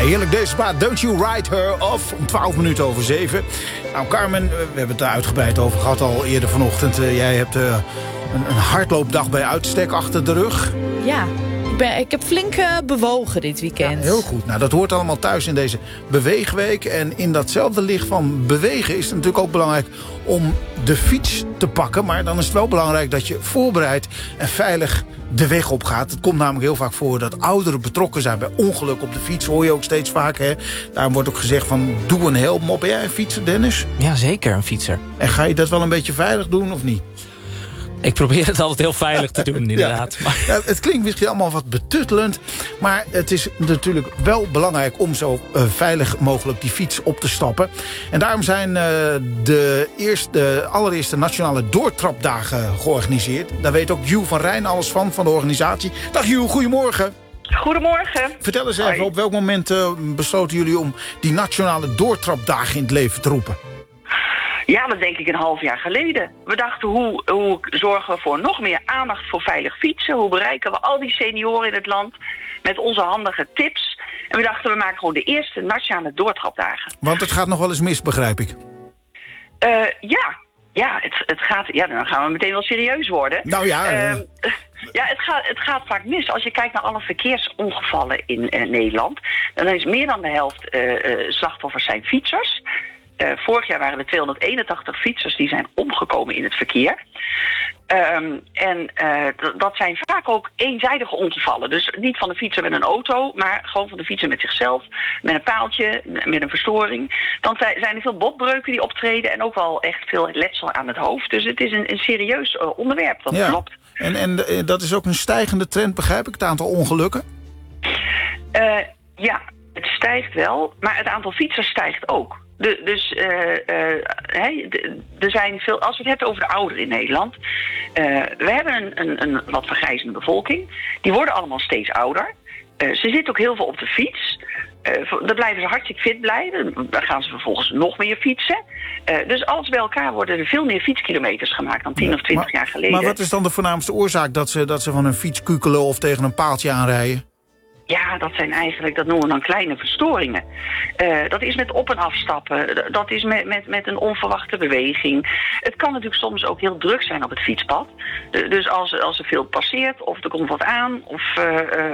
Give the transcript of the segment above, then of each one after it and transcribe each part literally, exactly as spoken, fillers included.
Heerlijk deze plaat. Don't You Ride Her Off. Om twaalf minuten over zeven. Nou, Carmen, we hebben het daar uitgebreid over gehad al eerder vanochtend. Uh, jij hebt uh, een, een hardloopdag bij uitstek achter de rug. Ja, ik, ben, ik heb flink uh, bewogen dit weekend. Ja, heel goed. Nou, dat hoort allemaal thuis in deze beweegweek. En in datzelfde licht van bewegen is het natuurlijk ook belangrijk om de fiets te pakken. Maar dan is het wel belangrijk dat je voorbereid en veilig de weg op gaat. Het komt namelijk heel vaak voor dat ouderen betrokken zijn bij ongeluk op de fiets. Hoor je ook steeds vaak, hè? Daarom wordt ook gezegd van doe een helm op. Ben jij een fietser, Dennis? Ja, zeker een fietser. En ga je dat wel een beetje veilig doen of niet? Ik probeer het altijd heel veilig te doen, inderdaad. Ja. Ja, het klinkt misschien allemaal wat betuttelend, maar het is natuurlijk wel belangrijk om zo uh, veilig mogelijk die fiets op te stappen. En daarom zijn uh, de, eerste, de allereerste nationale doortrapdagen georganiseerd. Daar weet ook Juw van Rijn alles van, van de organisatie. Dag Juw, goedemorgen. Goedemorgen. Vertel eens even, Hoi. Op welk moment uh, besloten jullie om die nationale doortrapdagen in het leven te roepen? Ja, dat denk ik een half jaar geleden. We dachten, hoe, hoe zorgen we voor nog meer aandacht voor veilig fietsen? Hoe bereiken we al die senioren in het land met onze handige tips? En we dachten, we maken gewoon de eerste nationale doortrapdagen. Want het gaat nog wel eens mis, begrijp ik. Uh, ja, ja, het, het gaat, ja, dan gaan we meteen wel serieus worden. Nou ja... Uh... Uh, Ja, het gaat, het gaat vaak mis. Als je kijkt naar alle verkeersongevallen in uh, Nederland, dan is meer dan de helft uh, uh, slachtoffers zijn fietsers. Uh, vorig jaar waren er tweehonderdeenentachtig fietsers die zijn omgekomen in het verkeer. Um, en uh, d- dat zijn vaak ook eenzijdige ongevallen. Dus niet van de fietser met een auto, maar gewoon van de fietser met zichzelf, met een paaltje, met een verstoring. Dan t- zijn er veel botbreuken die optreden en ook wel echt veel letsel aan het hoofd. Dus het is een, een serieus uh, onderwerp, dat ja. klopt. En, en uh, dat is ook een stijgende trend, begrijp ik, het aantal ongelukken? Uh, ja, het stijgt wel, maar het aantal fietsers stijgt ook. De, dus uh, uh, hey, de, er zijn veel. Als we het hebben over de ouderen in Nederland, uh, we hebben een, een, een wat vergrijzende bevolking. Die worden allemaal steeds ouder. Uh, ze zitten ook heel veel op de fiets. Uh, dan blijven ze hartstikke fit blijven. Dan gaan ze vervolgens nog meer fietsen. Uh, dus alles bij elkaar worden er veel meer fietskilometers gemaakt dan tien ja, of twintig maar, jaar geleden. Maar wat is dan de voornaamste oorzaak dat ze, dat ze van hun fiets kukelen of tegen een paaltje aanrijden? Ja, dat zijn eigenlijk, dat noemen we dan kleine verstoringen. Uh, dat is met op- en afstappen. Dat is met, met, met een onverwachte beweging. Het kan natuurlijk soms ook heel druk zijn op het fietspad. De, dus als, als er veel passeert of er komt wat aan, of, uh,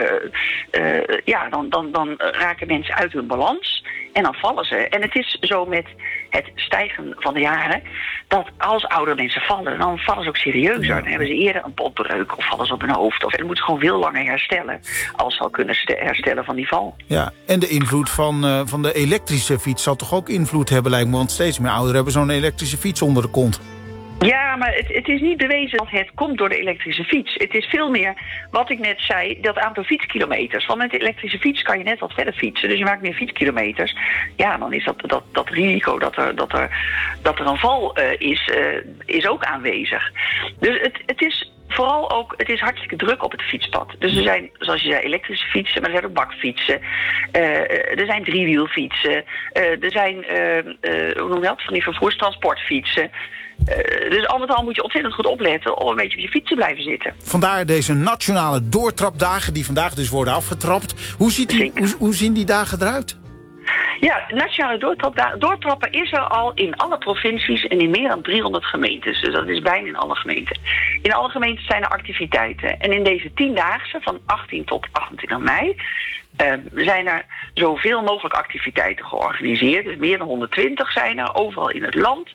uh, uh, ja, dan, dan, dan raken mensen uit hun balans en dan vallen ze. En het is zo met het stijgen van de jaren, dat als oudere mensen vallen, dan vallen ze ook serieuzer. Dan hebben ze eerder een botbreuk of vallen ze op hun hoofd. Of, en dan moeten ze gewoon veel langer herstellen als ze al kunnen herstellen van die val. Ja, en de invloed van, uh, van de elektrische fiets zal toch ook invloed hebben, lijkt me. Want steeds meer ouderen hebben zo'n elektrische fiets onder de kont. Ja, maar het, het is niet bewezen dat het komt door de elektrische fiets. Het is veel meer, wat ik net zei, dat aantal fietskilometers. Want met de elektrische fiets kan je net wat verder fietsen. Dus je maakt meer fietskilometers. Ja, dan is dat, dat, dat risico dat er, dat er, dat er een val uh, is, uh, is ook aanwezig. Dus het, het is... Vooral ook, het is hartstikke druk op het fietspad. Dus er zijn, zoals je zei, elektrische fietsen, maar er zijn ook bakfietsen. Uh, er zijn driewielfietsen. Uh, er zijn, uh, uh, hoe noem je dat, van die vervoerstransportfietsen. Uh, dus al met al moet je ontzettend goed opletten om een beetje op je fiets te blijven zitten. Vandaar deze nationale doortrapdagen die vandaag dus worden afgetrapt. Hoe, ziet die, hoe, hoe zien die dagen eruit? Ja, nationale doortrap, doortrappen is er al in alle provincies en in meer dan driehonderd gemeentes. Dus dat is bijna in alle gemeenten. In alle gemeentes zijn er activiteiten. En in deze tiendaagse van achttien tot achtentwintig mei uh, zijn er zoveel mogelijk activiteiten georganiseerd. Dus meer dan honderdtwintig zijn er overal in het land.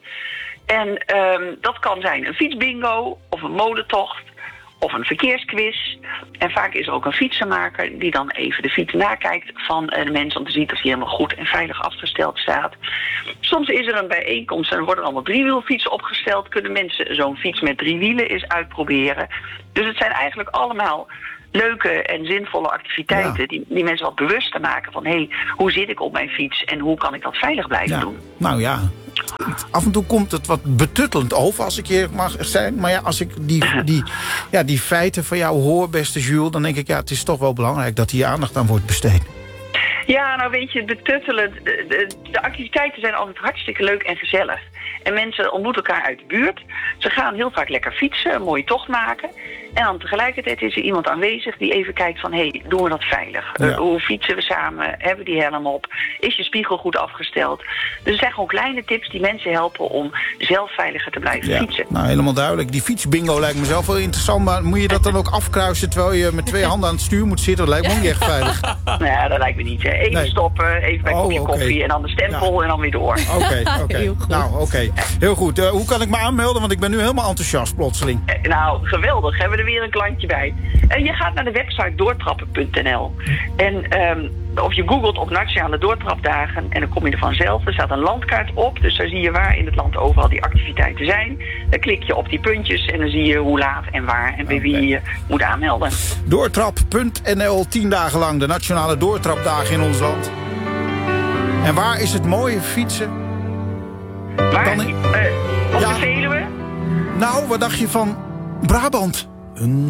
En um, dat kan zijn een fietsbingo of een modetocht of een verkeersquiz. En vaak is er ook een fietsenmaker die dan even de fiets nakijkt van de mensen om te zien dat hij helemaal goed en veilig afgesteld staat. Soms is er een bijeenkomst en er worden allemaal driewielfietsen opgesteld. Kunnen mensen zo'n fiets met drie wielen eens uitproberen. Dus het zijn eigenlijk allemaal leuke en zinvolle activiteiten, ja, die, die mensen wat bewuster maken van hé, hey, hoe zit ik op mijn fiets en hoe kan ik dat veilig blijven ja. doen? Nou ja, af en toe komt het wat betuttelend over, als ik hier mag zijn. Maar ja, als ik die, die, ja, die feiten van jou hoor, beste Jules, dan denk ik, ja, het is toch wel belangrijk dat hier aandacht aan wordt besteed. Ja, nou weet je, betuttelen, de, de, de activiteiten zijn altijd hartstikke leuk en gezellig. En mensen ontmoeten elkaar uit de buurt. Ze gaan heel vaak lekker fietsen, een mooie tocht maken. En dan tegelijkertijd is er iemand aanwezig die even kijkt van... hé, hey, doen we dat veilig? Ja. Uh, hoe fietsen we samen? Hebben we die helm op? Is je spiegel goed afgesteld? Dus er zijn gewoon kleine tips die mensen helpen om zelf veiliger te blijven Ja. fietsen. Nou, helemaal duidelijk. Die fietsbingo lijkt me zelf wel interessant. Maar moet je dat dan ook afkruisen terwijl je met twee handen aan het stuur moet zitten? Dat lijkt me ook niet echt veilig. Nou ja, dat lijkt me niet. Hè. Even Nee. stoppen, even bij een Oh, kopje oké. koffie en dan de stempel en dan weer door. Oké, oké. Heel goed. Nou, oké. Heel goed. Uh, hoe kan ik me aanmelden? Want ik ben nu helemaal enthousiast plotseling. Eh, Nou, geweldig. Hebben we er weer een klantje bij. En je gaat naar de website doortrappen punt n l. En um, of je googelt op Nationale Doortrapdagen en dan kom je er vanzelf. Er staat een landkaart op, dus daar zie je waar in het land overal die activiteiten zijn. Dan klik je op die puntjes en dan zie je hoe laat en waar en bij Oké. wie je moet aanmelden. Doortrap punt n l, tien dagen lang de Nationale Doortrapdagen in ons land. En waar is het mooie fietsen? Waar? Dan in- Eh, op Ja. de Veluwe? Nou, wat dacht je van Brabant? Een